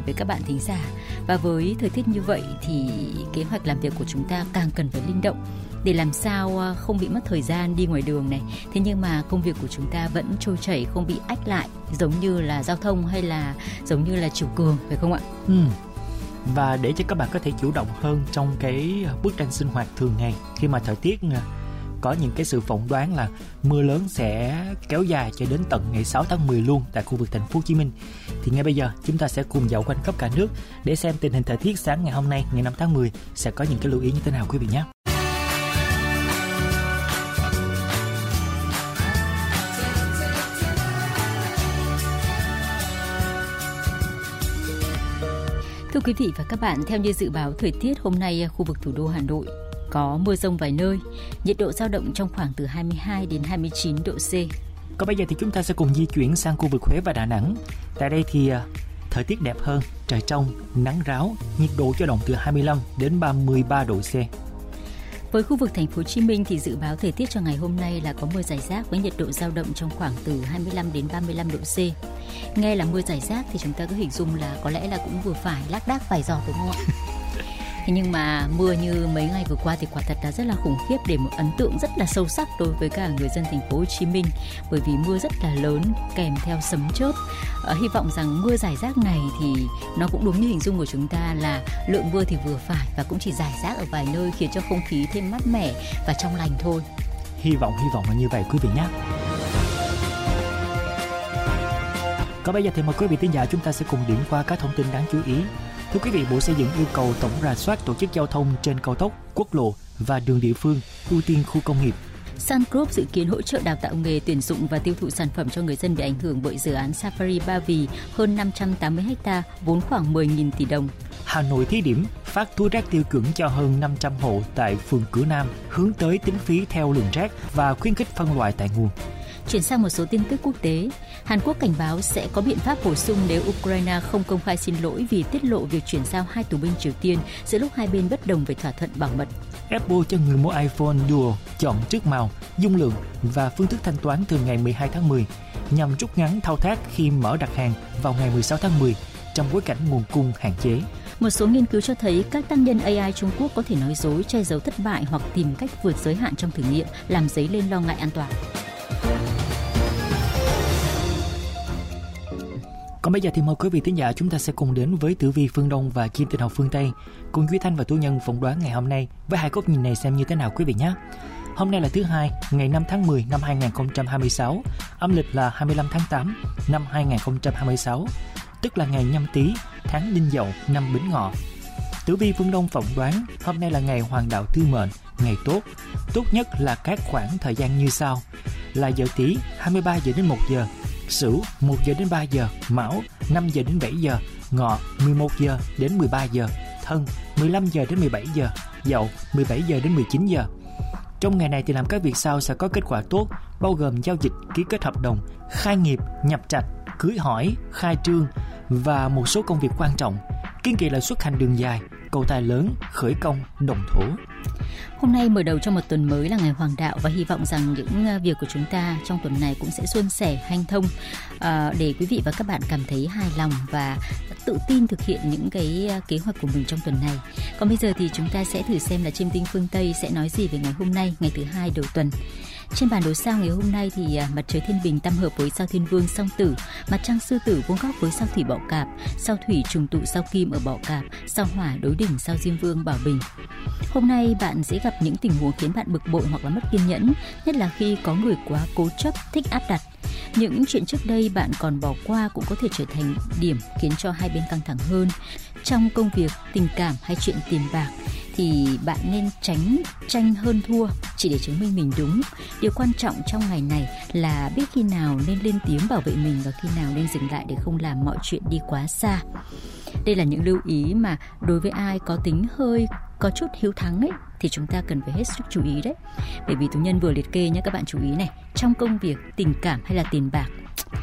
với các bạn thính giả. Và với thời tiết như vậy thì kế hoạch làm việc của chúng ta càng cần phải linh động để làm sao không bị mất thời gian đi ngoài đường này. Thế nhưng mà công việc của chúng ta vẫn trôi chảy, không bị ách lại giống như là giao thông hay là giống như là chiều cường, phải không ạ? Và để cho các bạn có thể chủ động hơn trong cái bức tranh sinh hoạt thường ngày, khi mà thời tiết có những cái sự phỏng đoán là mưa lớn sẽ kéo dài cho đến tận ngày 6 tháng 10 luôn tại khu vực thành phố Hồ Chí Minh, thì ngay bây giờ chúng ta sẽ cùng dạo quanh khắp cả nước để xem tình hình thời tiết sáng ngày hôm nay ngày 5 tháng 10 sẽ có những cái lưu ý như thế nào quý vị nhé. Thưa quý vị và các bạn, theo như dự báo thời tiết hôm nay, khu vực thủ đô Hà Nội có mưa rông vài nơi, nhiệt độ dao động trong khoảng từ 22 đến 29 độ C. Còn bây giờ thì chúng ta sẽ cùng di chuyển sang khu vực Huế và Đà Nẵng. Tại đây thì thời tiết đẹp hơn, trời trong, nắng ráo, nhiệt độ dao động từ 25 đến 33 độ C. Với khu vực thành phố Hồ Chí Minh thì dự báo thời tiết cho ngày hôm nay là có mưa rải rác với nhiệt độ dao động trong khoảng từ 25 đến 35 độ C. Nghe là mưa rải rác thì chúng ta cứ hình dung là có lẽ là cũng vừa phải, lác đác vài giọt, đúng không ạ? Thế nhưng mà mưa như mấy ngày vừa qua thì quả thật là rất là khủng khiếp, để một ấn tượng rất là sâu sắc đối với cả người dân thành phố Hồ Chí Minh, bởi vì mưa rất là lớn kèm theo sấm chớp. Hy vọng rằng mưa rải rác này thì nó cũng đúng như hình dung của chúng ta là lượng mưa thì vừa phải và cũng chỉ rải rác ở vài nơi, khiến cho không khí thêm mát mẻ và trong lành thôi. Hy vọng là như vậy quý vị nhé. Còn bây giờ thì mời quý vị thính giả chúng ta sẽ cùng điểm qua các thông tin đáng chú ý. Thưa quý vị, Bộ Xây dựng yêu cầu tổng rà soát tổ chức giao thông trên cao tốc, quốc lộ và đường địa phương, ưu tiên khu công nghiệp. Sun Group dự kiến hỗ trợ đào tạo nghề, tuyển dụng và tiêu thụ sản phẩm cho người dân bị ảnh hưởng bởi dự án Safari Ba Vì hơn 580 ha, vốn khoảng 10.000 tỷ đồng. Hà Nội thí điểm phát túi rác tiêu chuẩn cho hơn 500 hộ tại phường Cửa Nam, hướng tới tính phí theo lượng rác và khuyến khích phân loại tại nguồn. Chuyển sang một số tin tức quốc tế, Hàn Quốc cảnh báo sẽ có biện pháp bổ sung nếu Ukraine không công khai xin lỗi vì tiết lộ việc chuyển giao 2 tù binh Triều Tiên giữa lúc hai bên bất đồng về thỏa thuận bảo mật. Apple cho người mua iPhone Duo chọn trước màu, dung lượng và phương thức thanh toán từ ngày 12 tháng 10 nhằm rút ngắn thao tác khi mở đặt hàng vào ngày 16 tháng 10 trong bối cảnh nguồn cung hạn chế. Một số nghiên cứu cho thấy các tác nhân AI Trung Quốc có thể nói dối, che giấu thất bại hoặc tìm cách vượt giới hạn trong thử nghiệm, làm dấy lên lo ngại an toàn. Còn bây giờ thì mời quý vị thính giả chúng ta sẽ cùng đến với tử vi phương Đông và kim tinh học phương Tây, cùng Duy Thanh và Tú Nhân phỏng đoán ngày hôm nay với hai góc nhìn này xem như thế nào quý vị nhé. Hôm nay là thứ Hai, ngày 5 tháng 10 năm 2026, âm lịch là 25 tháng 8 năm 2026, tức là ngày Nhâm Tý, tháng Đinh Dậu, năm Bính Ngọ. Tử vi phương Đông phỏng đoán hôm nay là ngày Hoàng đạo tư mệnh, ngày tốt. Tốt nhất là các khoảng thời gian như sau: là giờ Tý 23 giờ đến 1 giờ, Sửu 1 giờ đến 3 giờ, Mão 5 giờ đến 7 giờ, Ngọ 11 giờ đến 13 giờ, Thân 15 giờ đến 17 giờ, Dậu 17 giờ đến 19 giờ. Trong ngày này thì làm các việc sau sẽ có kết quả tốt, bao gồm giao dịch, ký kết hợp đồng, khai nghiệp, nhập trạch, cưới hỏi, khai trương và một số công việc quan trọng. Kiên kỵ là xuất hành đường dài, cầu tài lớn, khởi công, động thổ. Hôm nay mở đầu cho một tuần mới là ngày Hoàng đạo, và hy vọng rằng những việc của chúng ta trong tuần này cũng sẽ suôn sẻ, hanh thông, để quý vị và các bạn cảm thấy hài lòng và tự tin thực hiện những cái kế hoạch của mình trong tuần này. Còn bây giờ thì chúng ta sẽ thử xem là chiêm tinh phương Tây sẽ nói gì về ngày hôm nay, ngày thứ Hai đầu tuần. Trên bản đồ sao ngày hôm nay thì mặt trời Thiên Bình tam hợp với sao Thiên Vương Song Tử, mặt trăng Sư Tử vuông góc với sao Thủy Bậu Cạp, sao Thủy trùng tụ sao Kim ở Bậu Cạp, sao Hỏa đối đỉnh sao Diêm Vương Bảo Bình. Hôm nay bạn sẽ gặp những tình huống khiến bạn bực bội hoặc là mất kiên nhẫn, nhất là khi có người quá cố chấp, thích áp đặt. Những chuyện trước đây bạn còn bỏ qua cũng có thể trở thành điểm khiến cho hai bên căng thẳng hơn. Trong công việc, tình cảm hay chuyện tiền bạc thì bạn nên tránh tranh hơn thua chỉ để chứng minh mình đúng. Điều quan trọng trong ngày này là biết khi nào nên lên tiếng bảo vệ mình và khi nào nên dừng lại để không làm mọi chuyện đi quá xa. Đây là những lưu ý mà đối với ai có tính hơi có chút hiếu thắng ấy thì chúng ta cần phải hết sức chú ý đấy. Bởi vì Tú Nhân vừa liệt kê nhé, các bạn chú ý này, trong công việc, tình cảm hay là tiền bạc,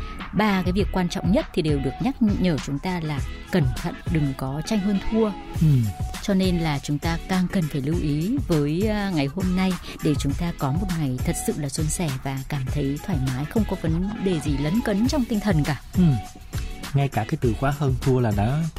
ba cái việc quan trọng nhất thì đều được nhắc nhở chúng ta là cẩn thận, đừng có tranh hơn thua. Cho nên là chúng ta càng cần phải lưu ý với ngày hôm nay để chúng ta có một ngày thật sự là suôn sẻ và cảm thấy thoải mái, không có vấn đề gì lấn cấn trong tinh thần cả. Ngay cả cái từ khóa hơn thua là đã